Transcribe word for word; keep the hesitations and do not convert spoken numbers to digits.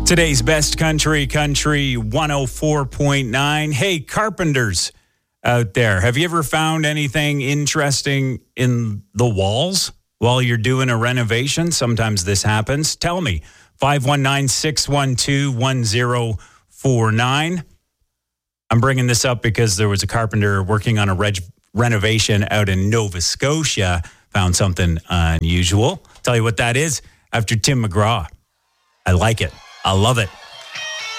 Today's best country, country one oh four point nine. Hey, carpenters out there, have you ever found anything interesting in the walls while you're doing a renovation? Sometimes this happens. Tell me. five one nine, six one two, one oh four nine. I'm bringing this up because there was a carpenter working on a reg- renovation out in Nova Scotia. Found something unusual. Tell you what that is after Tim McGraw. I like it. I love it.